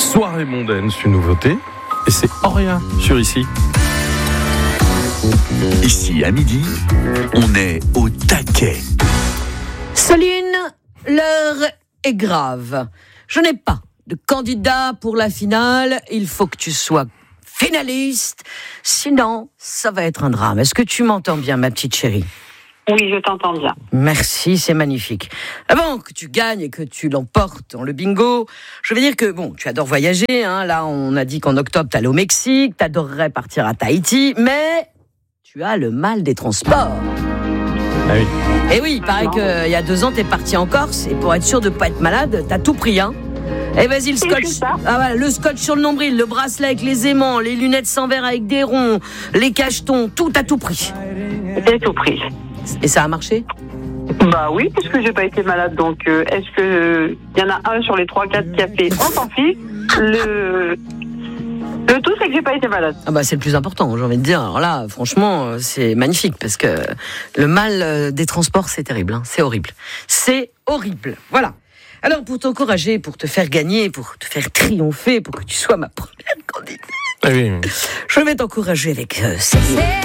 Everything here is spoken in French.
Soirée mondaine, c'est une nouveauté. Et c'est Auria sur Ici. Ici, à midi, on est au taquet. Soline, l'heure est grave. Je n'ai pas de candidat pour la finale. Il faut que tu sois finaliste. Sinon, ça va être un drame. Est-ce que tu m'entends bien, ma petite chérie ? Oui, je t'entends bien. Merci, c'est magnifique. Avant que tu gagnes et que tu l'emportes dans le bingo, je veux dire que, tu adores voyager. Là, on a dit qu'en octobre, t'allais au Mexique, t'adorerais partir à Tahiti, mais tu as le mal des transports. Ah oui. Et oui, il paraît qu'il y a 2 ans, t'es parti en Corse, et pour être sûr de pas être malade, t'as tout pris, Et vas-y, le scotch. Le scotch sur le nombril, le bracelet avec les aimants, les lunettes sans verre avec des ronds, les cachetons, tout, t'as tout pris. J'ai tout pris. Et ça a marché ? Bah oui, puisque j'ai pas été malade, donc est-ce que il y en a un sur les 3-4 qui a fait on s'en fiche. Le tout, c'est que j'ai pas été malade. C'est le plus important, j'ai envie de dire. Alors là, franchement, c'est magnifique, parce que le mal des transports, c'est terrible, c'est horrible. C'est horrible, voilà. Alors, pour t'encourager, pour te faire gagner, pour te faire triompher, pour que tu sois ma première candidate, Ah oui. je vais t'encourager avec celle-là.